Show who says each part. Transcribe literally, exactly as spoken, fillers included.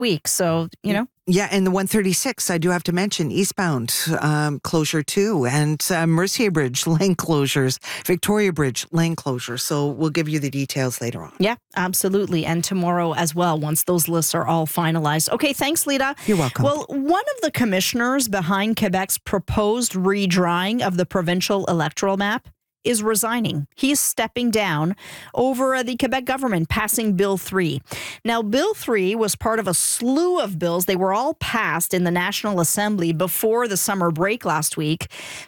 Speaker 1: week. So, you know.
Speaker 2: Yeah, and the one thirty-six, I do have to mention, eastbound um, closure too, and uh, Mercier Bridge lane closures, Victoria Bridge lane closure. So we'll give you the details later on.
Speaker 1: Yeah, absolutely. And tomorrow as well, once those lists are all finalized. Okay, thanks, Lita.
Speaker 2: You're welcome.
Speaker 1: Well, one of the commissioners behind Quebec's proposed redrawing of the provincial electoral map is resigning. He's stepping down over uh, the Quebec government passing Bill three. Now, Bill three was part of a slew of bills. They were all passed in the National Assembly before the summer break last week